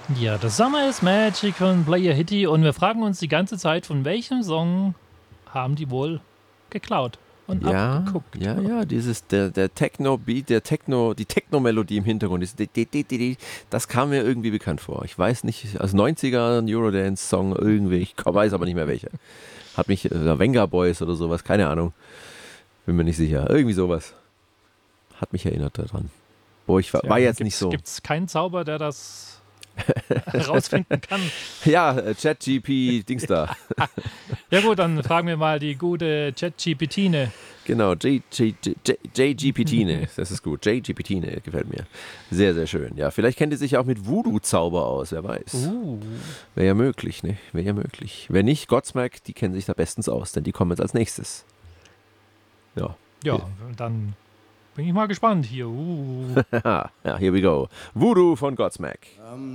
Ja, das Summer is Magic von Player Hitty und wir fragen uns die ganze Zeit, von welchem Song haben die wohl geklaut und Ja, abgeguckt. ja, der Techno-Beat, die Techno-Melodie im Hintergrund, das kam mir irgendwie bekannt vor. Ich weiß nicht, als 90er ein Eurodance-Song irgendwie, ich weiß aber nicht mehr welcher. Hat mich, Venga Boys oder sowas, keine Ahnung, bin mir nicht sicher. Irgendwie sowas. Hat mich erinnert daran. Boah, ich war jetzt nicht so. Gibt es keinen Zauber, der das herausfinden kann? Ja, ChatGP, Dings da. Ja gut, dann fragen wir mal die gute ChatGPTine. Genau, JGPTine, das ist gut. JGPTine gefällt mir. Sehr, sehr schön. Ja, vielleicht kennt ihr sich auch mit Voodoo-Zauber aus, wer weiß. Wäre ja möglich, ne? Wäre ja möglich. Wenn nicht, Godsmack, die kennen sich da bestens aus, denn die kommen jetzt als nächstes. Ja. Ja, dann bin ich mal gespannt hier. Ja, here we go. Voodoo von Godsmack.